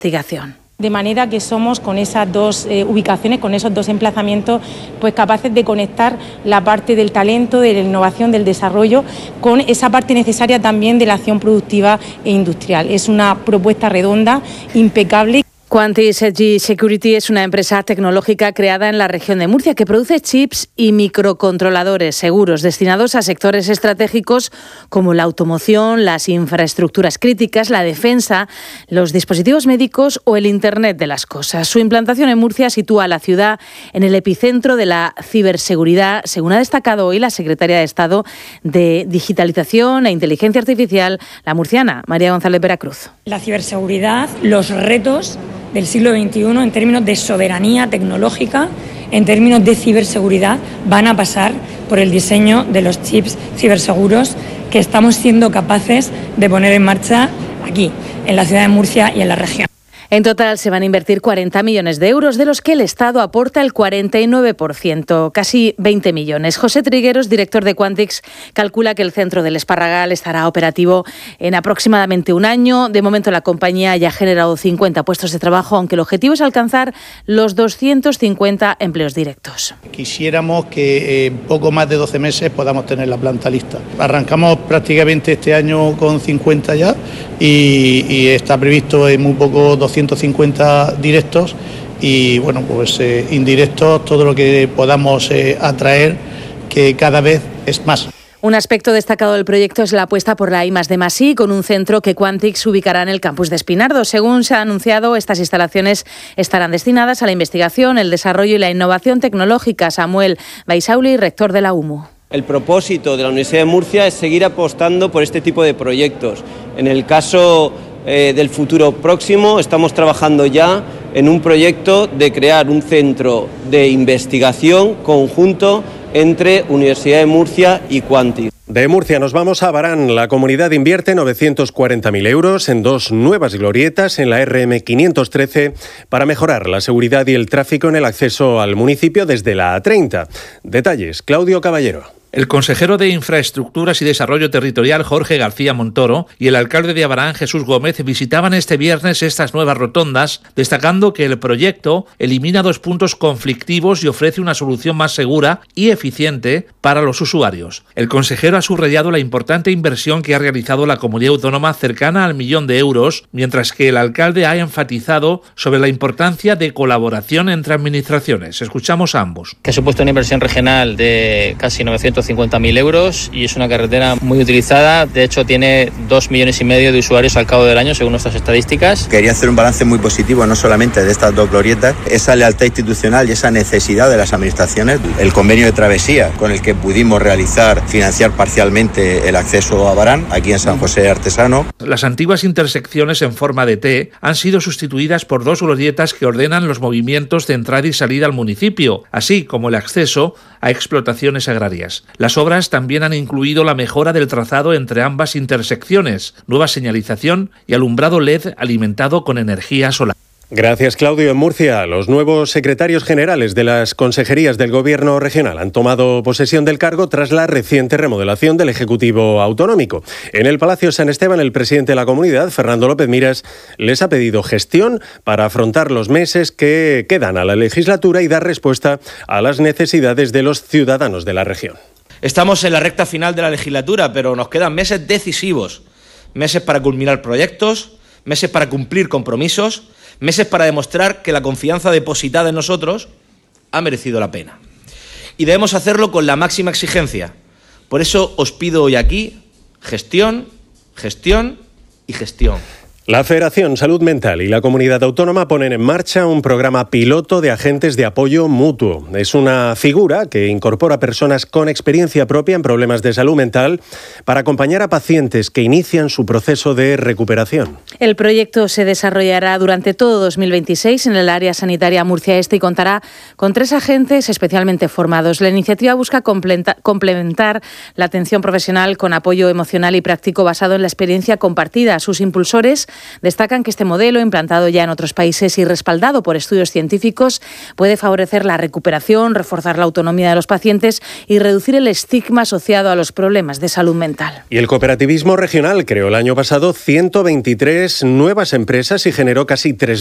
investigación. De manera que somos con esas dos ubicaciones, con esos dos emplazamientos, pues capaces de conectar la parte del talento, de la innovación, del desarrollo, con esa parte necesaria también de la acción productiva e industrial. Es una propuesta redonda, impecable. Quantis Edge Security es una empresa tecnológica creada en la región de Murcia que produce chips y microcontroladores seguros destinados a sectores estratégicos como la automoción, las infraestructuras críticas, la defensa, los dispositivos médicos o el Internet de las cosas. Su implantación en Murcia sitúa a la ciudad en el epicentro de la ciberseguridad, según ha destacado hoy la secretaria de Estado de Digitalización e Inteligencia Artificial, la murciana María González Veracruz. La ciberseguridad, los retos del siglo XXI en términos de soberanía tecnológica, en términos de ciberseguridad, van a pasar por el diseño de los chips ciberseguros que estamos siendo capaces de poner en marcha aquí, en la ciudad de Murcia y en la región. En total se van a invertir 40 millones de euros, de los que el Estado aporta el 49%, casi 20 millones. José Trigueros, director de Quantix, calcula que el centro del Esparragal estará operativo en aproximadamente un año. De momento la compañía ya ha generado 50 puestos de trabajo, aunque el objetivo es alcanzar los 250 empleos directos. Quisiéramos que en poco más de 12 meses podamos tener la planta lista. Arrancamos prácticamente este año con 50 ya y está previsto en muy poco 250 directos y bueno, pues indirectos, todo lo que podamos atraer, que cada vez es más. Un aspecto destacado del proyecto es la apuesta por la I+D+I, con un centro que Quantix ubicará en el campus de Espinardo. Según se ha anunciado, estas instalaciones estarán destinadas a la investigación, el desarrollo y la innovación tecnológica. Samuel Baisauli, rector de la UMU. El propósito de la Universidad de Murcia es seguir apostando por este tipo de proyectos. En el caso del futuro próximo, estamos trabajando ya en un proyecto de crear un centro de investigación conjunto entre Universidad de Murcia y Quantix. De Murcia nos vamos a Abarán. La comunidad invierte 940.000 euros en 2 nuevas glorietas en la RM513 para mejorar la seguridad y el tráfico en el acceso al municipio desde la A30. Detalles, Claudio Caballero. El consejero de Infraestructuras y Desarrollo Territorial, Jorge García Montoro, y el alcalde de Abarán, Jesús Gómez, visitaban este viernes estas nuevas rotondas, destacando que el proyecto elimina 2 puntos conflictivos y ofrece una solución más segura y eficiente para los usuarios. El consejero ha subrayado la importante inversión que ha realizado la comunidad autónoma, cercana al 1 millón de euros, mientras que el alcalde ha enfatizado sobre la importancia de colaboración entre administraciones. Escuchamos a ambos. Que ha supuesto una inversión regional de casi 950.000 euros y es una carretera muy utilizada. De hecho, tiene 2,5 millones de usuarios al cabo del año, según nuestras estadísticas. Quería hacer un balance muy positivo, no solamente de estas 2 glorietas, esa lealtad institucional y esa necesidad de las administraciones. El convenio de travesía con el que pudimos financiar parcialmente el acceso a Abarán, aquí en San José Artesano. Las antiguas intersecciones en forma de T han sido sustituidas por 2 glorietas que ordenan los movimientos de entrada y salida al municipio, así como el acceso a explotaciones agrarias. Las obras también han incluido la mejora del trazado entre ambas intersecciones, nueva señalización y alumbrado LED alimentado con energía solar. Gracias, Claudio. En Murcia, los nuevos secretarios generales de las consejerías del Gobierno regional han tomado posesión del cargo tras la reciente remodelación del Ejecutivo Autonómico. En el Palacio San Esteban, el presidente de la comunidad, Fernando López Miras, les ha pedido gestión para afrontar los meses que quedan a la legislatura y dar respuesta a las necesidades de los ciudadanos de la región. Estamos en la recta final de la legislatura, pero nos quedan meses decisivos. Meses para culminar proyectos, meses para cumplir compromisos, meses para demostrar que la confianza depositada en nosotros ha merecido la pena. Y debemos hacerlo con la máxima exigencia. Por eso os pido hoy aquí gestión, gestión y gestión. La Federación Salud Mental y la Comunidad Autónoma ponen en marcha un programa piloto de agentes de apoyo mutuo. Es una figura que incorpora personas con experiencia propia en problemas de salud mental para acompañar a pacientes que inician su proceso de recuperación. El proyecto se desarrollará durante todo 2026 en el área sanitaria Murcia Este y contará con 3 agentes especialmente formados. La iniciativa busca complementar la atención profesional con apoyo emocional y práctico basado en la experiencia compartida. Sus impulsores Destacan que este modelo, implantado ya en otros países y respaldado por estudios científicos, puede favorecer la recuperación, reforzar la autonomía de los pacientes y reducir el estigma asociado a los problemas de salud mental. Y el cooperativismo regional creó el año pasado 123 nuevas empresas y generó casi 3